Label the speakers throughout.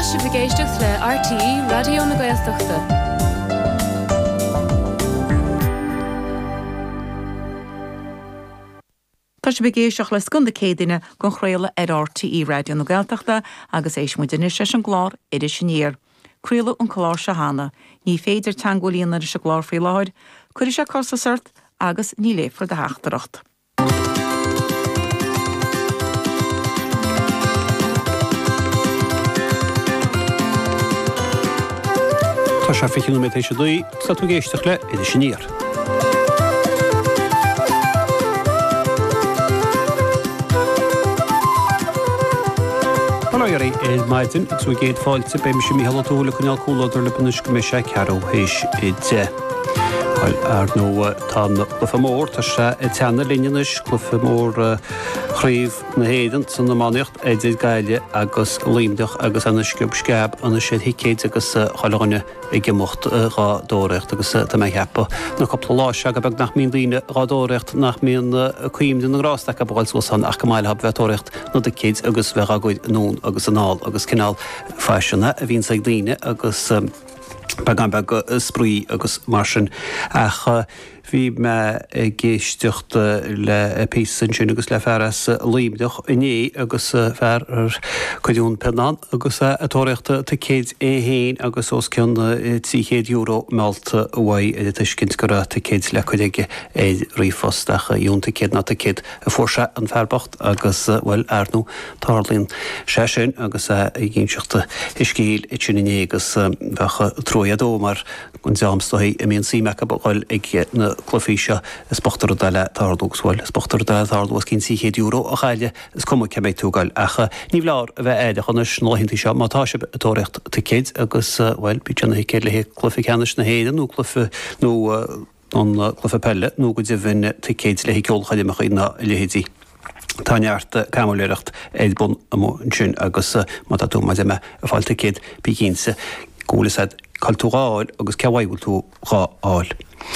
Speaker 1: Tá si bhgéisteach le RTE Radio na Gaeltachta.
Speaker 2: Tá si bhgéisteach le scunda cédaine gon chréile ar RTE Radio na Gaeltachta agus éis muidir sé an glár idir sinnéir. Críola an chláir se hána, ní féidir teangolíon ar se glár faoi láir, chuir se cosa suirt agus ní léfar de heachtareacht.
Speaker 3: Tá sé fi kilometr sé dói, sa tú géisteach le idir sinnéir. Palairí maidin sú géad fáilte be me sé mí halatóla chun alcóladar le bunus go me sé cearó héis i dé. Ar nó tá glufa mór tá sé teanna líneanais glufa mór chríomh na héan san na mánaocht éidir gaile agus líimdeach agus anna sciúb scab anna sé hicéid agus chaáine i gimocht rádóireacht agus tá mé hepa na coppla láise aga bag nach mín líine rádóireacht nach míon cuiimde na rásteach a báil san ach go máile hab bhetóireacht na de céid agus bheith agóid nún agus anál agus cinál feisina a bhín sa líine agus Bagan bag sprúí agus marsin ach bhí me géisteocht le písan sin agus le fearras líimdeach iné agus fear ar chuún penán agus atóireachta tá céad éhéin agus os ceann €300 melta bhaid a tuiscint go tá céad le chuige é riomfosteach dúnta céad na céad a fórse an fearbacht agus bhfuil airnú tálíonn sé sin agus ggéinseachta iscíl i tuniné agus bhecha tróiadó mar gon deamstoí i míon símecha bhil ag na clufíise spachtar deile tardúgshil spachtar deile tardúgus cin €300 a chaile is cum ceméid túgáil acha ní bhlár a bheith éide chuna snáhinnta seo mátá se atóireacht tá céid agus bhfuil bína céad le cluficeannis na héan nó clufa nó an clufa pelle nó go bhín tá céid le ceolchaide a chuoine lehétí. Táneart camúléireacht éid bun am sin agus mátá tú mai me a fáilte céad bícínsa gólasad cultúráil agus cehaigúil tú rááil.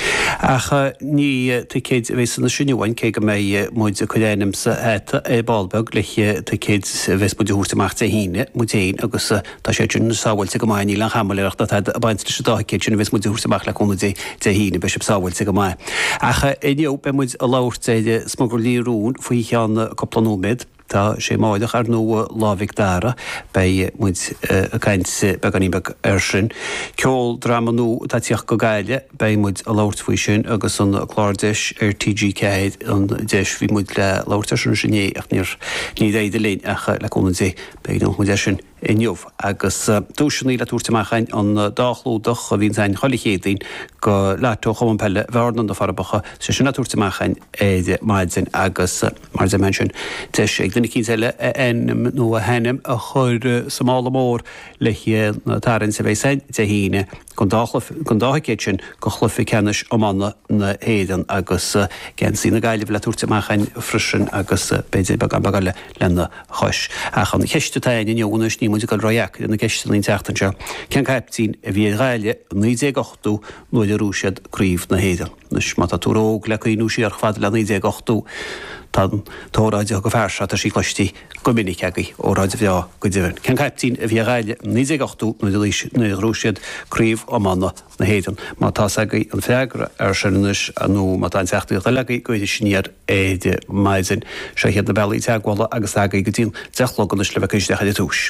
Speaker 3: Acha ní céad bhés na sinúhain cé go mé muid a chulénim sa éta é balbeg leiche céad bheits bud úrtaach a híine mutéin agus tá sé tún sáhailte go maií le chaáileach a baint se dácéid sin bheits muid úrtaach le chuna de híine be sáhailte go mai. Acha éo be muid a láirtéide smogur líúún faoi cheanna copplanóméid. Tá sé máideach ar nó lámhic dára bei muid a caiint be ganí be sin. Ceol drama nó tá tíoch go gaile bei muid a láirt faoi sin agus an chláirdeis ar TG an deis bhí muid le láirtar sinné ach ní éidir léon acha leúna dé be an chuide sin inniuh agus dúisinaí le túirtaachchain an dálódach a bhín sein cholichédaín go leto chum pelle bharnan do farbacha sé sinna túirtaachchain éide maidsin agus mar men sin teis ag duna cíile ennim nó a hennim a chuir samála mór le na tarann sa bhéh sein de híine gon dáthaicéid sin go chlufi ceannis ammanna na héan agus gen sína gaiileh le túirtaachchain frisin agus beidir bag lena chois achan cheiste tain in jónas ní muidir go roiach in na geistelín teachtan seo. Cean caiptín a bhí gaile 9:08 nuair a rúisiad críomh na héan. Nus má tá túróg le chuí núsí ar chfad le 9:08 tá tóráide go fearsa a sí chlostí go minic agaí óráide bhea go dtíhann. Cean caiptín a bhí gaile 9:08 nuair a rúisiad críomh ammanna na héan. Má tá agaí an feagra ar sinnis nó má tá teachtaí legaí go idir sinníar éide maidsin sé héad na bailí teaghála agus agaí go dtíon deachlóganis le bheith de túis.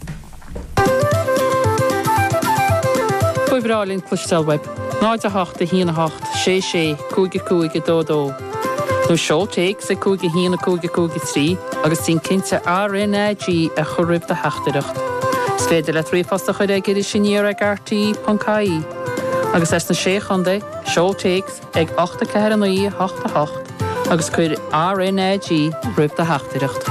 Speaker 4: Fuibrálinn clustelweb, 9:08 híana 8, 6 cúige dódó. Nú seoltéig sa cúige híana cúige 3 agus tín cinnte RNAG a choribh de heachtareacht. Sféidir le trífasta chuir ag idir sinnéar ag RT.caí. Agus es na séchanda, seoltéig ag 8:88 agus chuir RNAG ribh de heachtareacht.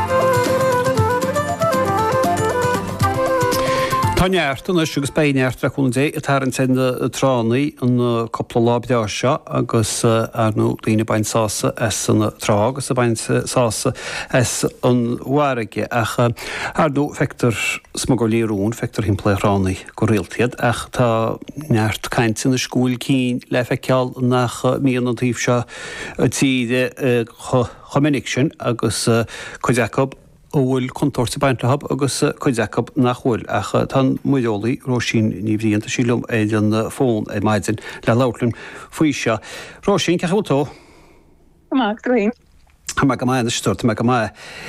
Speaker 3: Táneartan agus béineart le chun dé a tarann sin tránaí an coppla lábdá seo agus arnú lína bain sása as an trá agus a bain sása as an bhhaige ach arnú feictar smogolíún feictar himplaránaí go réaltiad ach tá neart caint in na scúil cín le feiceáil nach míon an tíobh seo tíide chomininic sin agus chu Jacob óhfuil contorsa baintlehab agus chuideachab nachhfuil ach tan muolaí Róisín ní bhríonnta sílumm é an fón é maidin le láirlinn faoi seo. Róisín cechútó?
Speaker 5: Amach droin.
Speaker 3: Ha go mai na stort me go mai.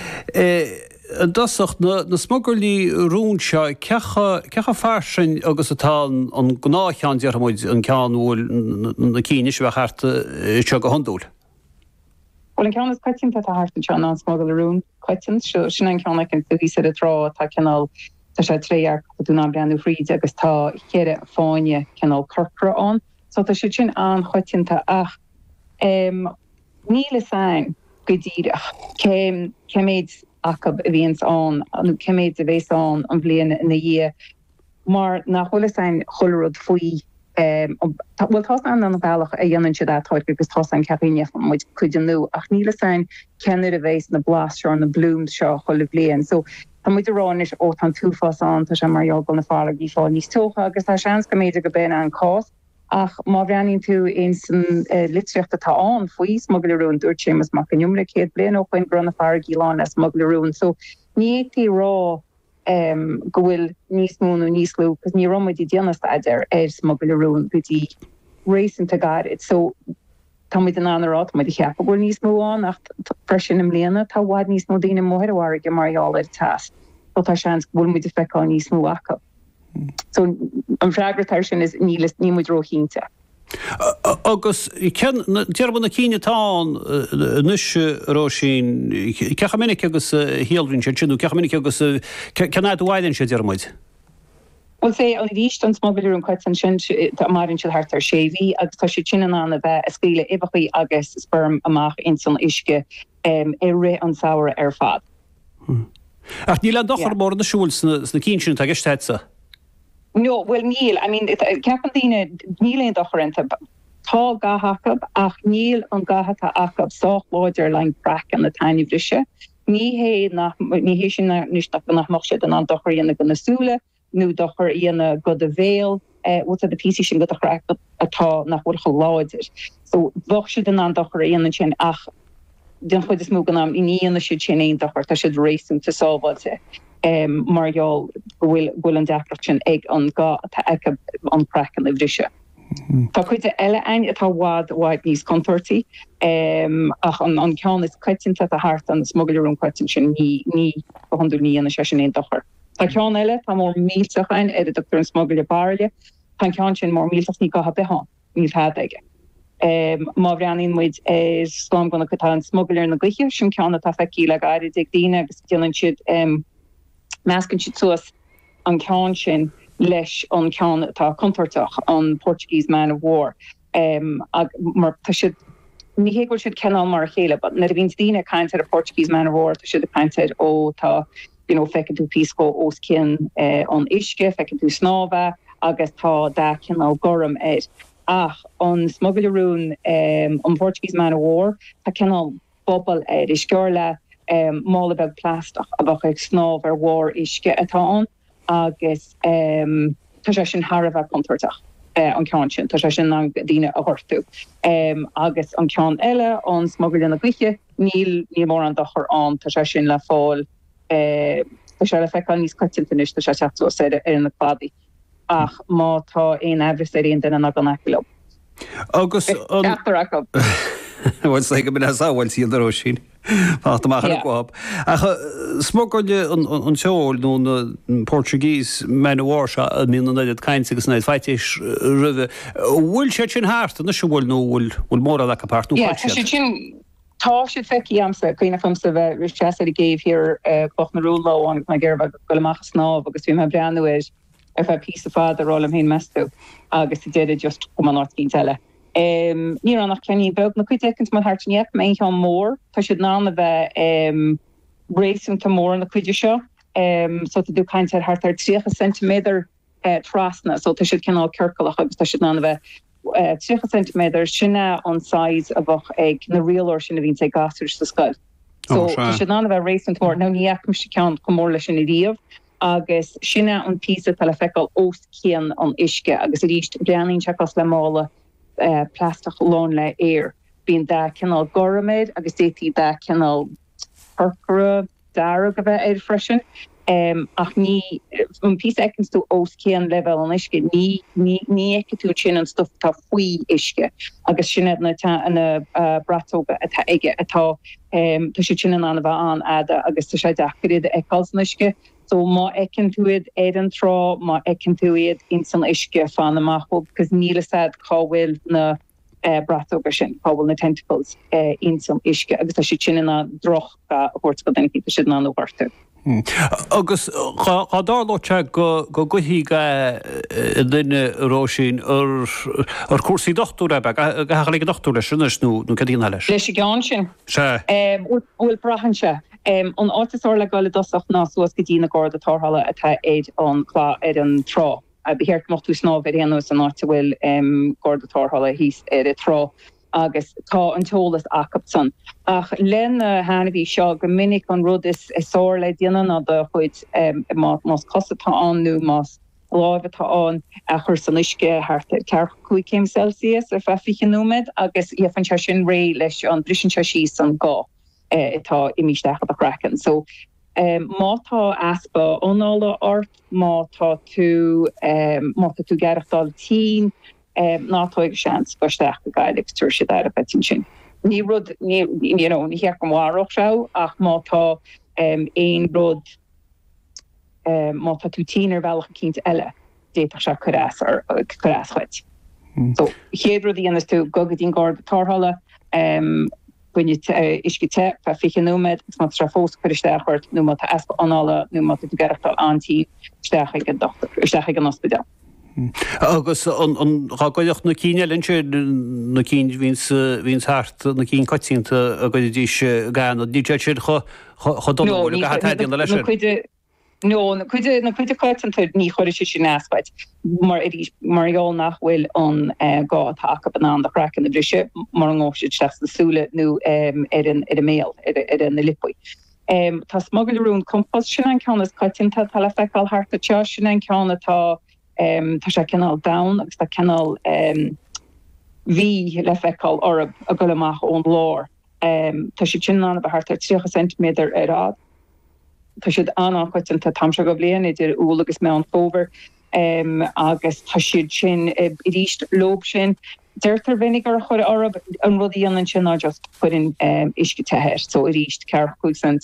Speaker 3: Dasach na smogurlí rún seo cecha farsin agus atá an gnáchan dearmid an ceanúil na cíine se bheitharta seo go handúil.
Speaker 5: Well an ceannas caiitinta a hartan seán an smogul rún caiitin sin an ceanna an tuí sé a rá tá cenál tá sé tréar dú ná breanú fríd agus tá chéire fáine cenál corcra an, so tá sé sin an chaitinta ach níle sein go ddíireach céméid acab a bhíons an céméid a bhés an bbliana ina dhé mar nachhfuil sein cholarrod faoi well tá an bhealach a dhéanann siad atáid agus tá an ceíine muid chuidirú ach níle sein ceanir a bhééis na blas seo na blúm seo chola blian, so tá muid aráis ó an túfás an tá sé margheall na fála í fá níos tócha agus tá seans go méidir go ben an cás ach má bhreanín tú in san litreachta tá an faoi smoglarún dúirt sémas mac an numra céad blian ó chuin gronna far gíláán a smoglarún, so ní étí rá go bhfuil níos múnú níos lú, cos ní romaidí déanasta idir smoglarún gotí rééisanta garid, so tá muid an anrá muid cheappa bhfuil níos múán ach freisin am léana tá bhád níos mó daine móthirhhar go marall ar tas, ó tá seans bhfuil muid feicáil níos mú acha. So an freagratar sin is ní muid roiínte.
Speaker 3: Agus dearban na cíine tá nuise Róisín cecha minic agus héalrinn sé sinú cecha minic agus cenáid bhhaidinn sé dearmid.
Speaker 5: Well sé an bhíist an smoglarún caiitin sin marin se hartar séhí agus tá sé sin an a bheith a scéile ibachaí agus sperm amach in san isce i ré an saoire ar fad.
Speaker 3: Ach ní le dochar mór na siúil sna cín a geisteitsa?
Speaker 5: No, well níl, I mean, ceapan díine níl docharanta tá gathachab ach níl an gathata achab sách láidir lein brach an na tainní bhrise. Ní hé sin níos nach mach sé an dochar íana go na súle, nó dochar íana go a bhéal, wat a PC sin go a chra atá nach bhcha láidir. So bhoch si den an dochar íana sin ach den chud is mú gan am iníana si sin éon dochar tá siad rééisú te sábáte. Margheall bhfuil an deachracht sin ag an gá ag an prachan i bhrise. Tá chuide eile ein atá bhád níos contortaí ach an ceann is caiitinta a hart an smoglarún caiitin sin ní gohandú ní ana sé sin éon dochar. Tá ceann eile tá mór mílteach ein ar a doctor an smoglar barile, tá ceann sin mór mílteach ní gatha beán níl had aige. Má bhreanín muid slám gona chutá an smoglar na gluiche sin ceanna tá feicí le gairid ag daine agus dealann siad meascann siad suas an ceann sin leis an ceann atá contortach an Portuguese Man of War. Mar tá siad ní héhfuil siad cenál mar chéile, but na bhín daine caintead a Portuguese Man of War tá siad a caintead ó tá fecinn tú písco os cin an isce, fecinn tú snábha agus tá dá cenál goram ed. Ach an smoglarún an Portuguese Man of War tá cenál bobbal ed is geor le mála beg plastach a bach ag snáb ar war isce atá an agus tá sé sin Harbh contortach an ceann sin, tá sé sin an daine a hortú. Agus an ceann eile an smoglar na gluiche níl mór an dochar an tá sé sin le fáil tá sé le feicáil níos caiitintanis tá sé teachú sé ar na cladí. Ach má tá éon ehriséiríon den an gan eilem.
Speaker 3: Agus bhil sé go bin sáhhail síl aró sin. Fáach gohab. Smógáile an seoil nó na Portuguese Man of War se a míon iad caiint agus na feitéis rih. Bhfuil sé sin háart na se bhfuil nó bhfuil mór le apártú.
Speaker 5: Tá si feici amsa chuoine fumsa bheith ri a géh hir boch na rúlá an na ggéirbh goach snáb agus bhí me breanúir a bheith pí fád arála am hén meú agus i déidir just go an ortcín teile. Ní annach cenní beg na chuidecinn mar hartneach mé an mór, tá siad ná a bheith réúnta mór na chuide seo, so dú caiint hart 3 cm trasna, so tá siad cinál ceircalach agus tá siad ná a bheith 3 cm sinna an size a bfach ag na réalor sin a bhín sé gasúir sa scoil. So tá siad ná a bheith réúnt mór, ná níachm si ceann go mór leis sin i díomh, agus sinna an písa tal feicáil os céan an isce, agus a ríist breanaín seachas le mála plastach lán le air. Bhín dá cenál goraméid agus étí dá cenál percra dar go bheith freisin. Ach ní pí seconds tú ócéan level an isce ní eice tú sin an stuff tá faoi isce agus sinad na bratóga atá ige atá tá sé sin an bheith an ada agus tá sé dachrid eáils an isce so má ecin túid an trá má ecin túid in san isce fan amachú cos níle sad cáhfuil na bratóga sin cáhfuil na tentacles in san isce agus tá sé sin na droch a hort go denki si an óhhartu.
Speaker 3: Agus chádálóte go gohí duine rósin ar cuasaí dochtú be le dochtú leis sinnas nó cadíon leis.
Speaker 5: Leis sé gáin sin?
Speaker 3: Se.
Speaker 5: Bhfuil brachan se. An átasá le gáile dosach ná suas go dtína gáda tárthala atá éid an chlá an trá. A behéirt mochtú sná bheit anús an áta bhfuil gáda tárthala hís a trá. Agus tá an tólas acapson. Ach len hanahí seo go minic an rud is sóir le déanaan a de chuid más cosatá an nó más lábhatá an a chur san isce hart cear 5 Celsius ar fefichen nómed agus ifan se sin ré leis an brisin se sí san gá itá imíisteach a crackan. So mátá aspa onála ort mátá tú gerachtál tí nátóig seans goisteach go gaiileach tuair siad ar a betin sin. Ní rud ní hear go mháireach seo ach mátá éon rud mátá tú tíar bhealach cinint eile déach se churáaschuid. So chéad rud dhéanas tú gogadín gáda tárthala buine isci te fe fiche nómed gus má tra fós chuiristeachhart nó má aspa anála nó má tú gerachtál antí steach an ospidal.
Speaker 3: Agus an chaáideocht na cíine linse na cín víns hart na cín coitínta a go ddís gan a díte sin chodóir a gatheíonna leis.
Speaker 5: No, na cuide coitanta ní choir sin náspait marall nachhfuil an gá take ban an crackan na brise mar an óisiid se nasúle nó ar a méal ar na lipui. Tá smogilrún kompas sin an ceannas coitinta tal feáil hart a te sin an ceanna tá sé cenál down agus tá cenál hí le feáil orb a go amach ón lár. Tá sé sin an a hart 3 cm arrád. Tá siad anachhuiitinta tamse go blian idir úl agus me an fóver agus tá siad sin i ríist lob sin. Deirtar vinnigar chuir orb an rudí an sin ná just chuin isci tehéir, so i ríist 5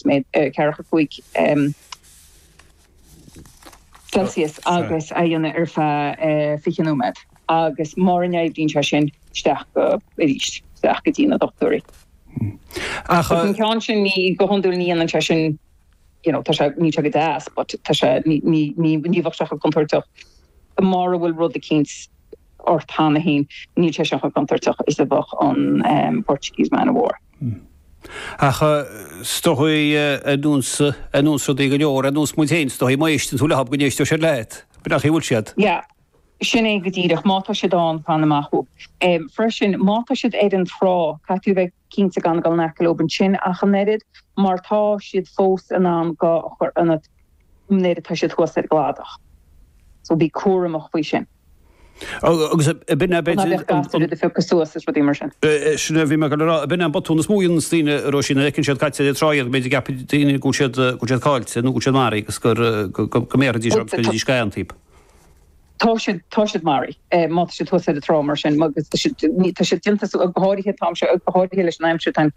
Speaker 5: Celsius agus a dhéanana ar fiche nómed. Agus mar an éibhdín se sin steach go ríist, steach go dtína dochtúirí. An cean sin ní go honúil níon an se sin tá sé ní go dáas, but tá sé níhachseach a contorteach. Mar bhfuil rud a cíns orthána hín ní se a contorteach is a bach an Portuguese man of war.
Speaker 3: Acha stohui anúnsa dé go leor anús mu héin stohi maisten túla hab gonéistú sé leit. Benach hí siad?
Speaker 5: Ja, sin é go dtíireach mátá sé dáin fan amachú. Freisin mátá siad an frá catú bheith cínta gan gal necalóban sin a chanéid mar tá siad fós an gá chur anad néad tá siad thuas gládach. So bí cuaramach faoi sin.
Speaker 3: Agus binna
Speaker 5: de focusúas is rudí mar sin.
Speaker 3: Sinna bhí me binna an batúna smúin tíine roisinna ecinn siad caiite tráir beidir gaptíine gúisiad cáilte nó gúisiad marí agus gur méradí dí scaantíp.
Speaker 5: Tá siad marí má siad thusa a trá mar sin, agus tá siad dinta a gháirithe tam se a gháirithe leis 9